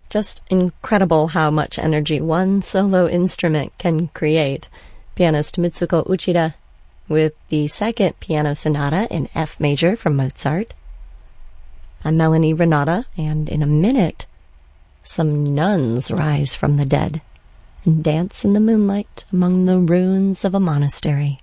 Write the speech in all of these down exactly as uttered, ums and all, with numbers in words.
Just incredible how much energy one solo instrument can create. Pianist Mitsuko Uchida with the second piano sonata in F major from Mozart. I'm Melanie Renata, and in a minute, some nuns rise from the dead and dance in the moonlight among the ruins of a monastery.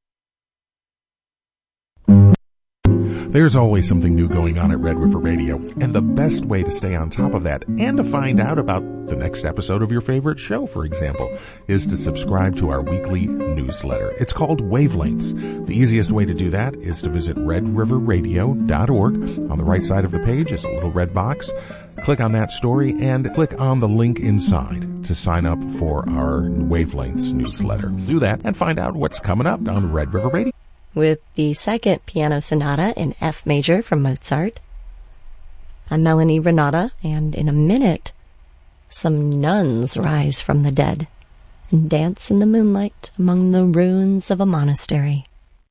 There's always something new going on at Red River Radio, and the best way to stay on top of that and to find out about the next episode of your favorite show, for example, is to subscribe to our weekly newsletter. It's called Wavelengths. The easiest way to do that is to visit red river radio dot org. On the right side of the page is a little red box. Click on that story and click on the link inside to sign up for our Wavelengths newsletter. Do that and find out what's coming up on Red River Radio. With the second piano sonata in F major from Mozart. I'm Melanie Renata, and in a minute, some nuns rise from the dead and dance in the moonlight among the ruins of a monastery.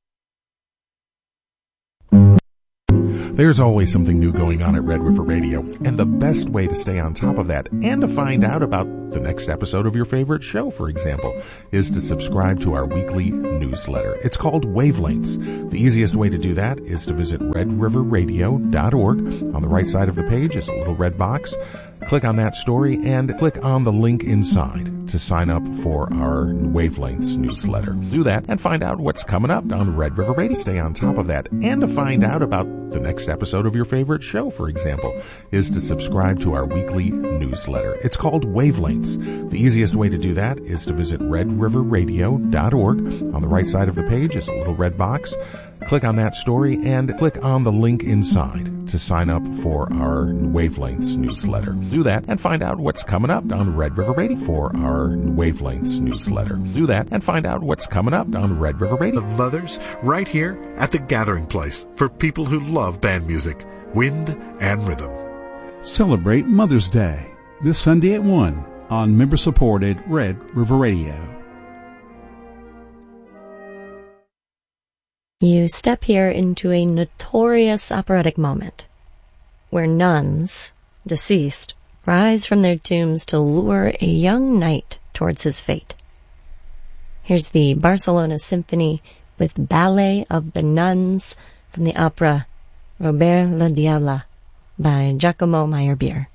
There's always something new going on at Red River Radio, and the best way to stay on top of that and to find out about the next episode of your favorite show, for example, is to subscribe to our weekly newsletter. It's called Wavelengths. The easiest way to do that is to visit red river radio dot org. On the right side of the page is a little red box. Click on that story and click on the link inside to sign up for our Wavelengths newsletter. Do that and find out what's coming up on Red River Radio. Stay on top of that and to find out about the next episode of your favorite show, for example, is to subscribe to our weekly newsletter. It's called Wavelengths. The easiest way to do that is to visit red river radio dot org. On the right side of the page is a little red box. Click on that story and click on the link inside to sign up for our Wavelengths newsletter. Do that and find out what's coming up on Red River Radio for our Wavelengths newsletter. Do that and find out what's coming up on Red River Radio. Of mothers, right here at the gathering place for people who love band music, wind and rhythm. Celebrate Mother's Day this Sunday at one on member-supported Red River Radio. You step here into a notorious operatic moment, where nuns, deceased, rise from their tombs to lure a young knight towards his fate. Here's the Barcelona Symphony with Ballet of the Nuns from the opera Robert le Diable by Giacomo Meyerbeer.